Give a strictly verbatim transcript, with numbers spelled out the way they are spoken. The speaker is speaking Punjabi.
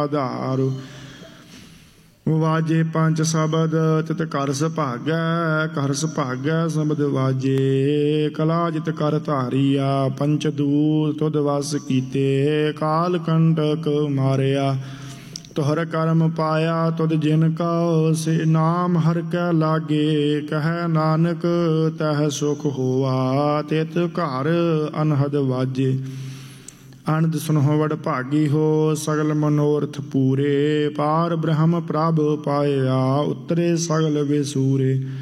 ਆਧਾਰ। ਵਾਜੇ ਪੰਜ ਸ਼ਬਦ ਤਿਤ ਕਰ ਸੁਭਾਗੈ, ਕਰ ਸੁਭਾਗੈ ਸ਼ਬਦ ਵਾਜੇ। ਕਲਾ ਜਿਤ ਕਰ ਧਾਰੀਆ ਪੰਚ ਦੂਤ ਤੁਧ ਵਸ ਕੀਤੇ। ਕਾਲ ਕੰਟਕ ਮਾਰਿਆ ਤੁਹਰ ਕਰਮ ਪਾਇਆ। ਤੁਧ ਜਿਨ ਕਉ ਸੇ ਨਾਮ ਹਰਿ ਕੈ ਲਾਗੇ। ਕਹਿ ਨਾਨਕ ਤਹ ਸੁਖ ਹੋਆ ਤਿਤ ਘਰ ਅਨਹਦ ਵਾਜੇ। ਅਨੰਦ ਸੁਨਹੁ ਵਡ ਭਾਗੀ ਹੋ ਸਗਲ ਮਨੋਰਥ ਪੂਰੇ। ਪਾਰ ਬ੍ਰਹਮ ਪ੍ਰਭ ਪਾਇਆ ਉਤਰੇ ਸਗਲ ਵਿਸੂਰੇ।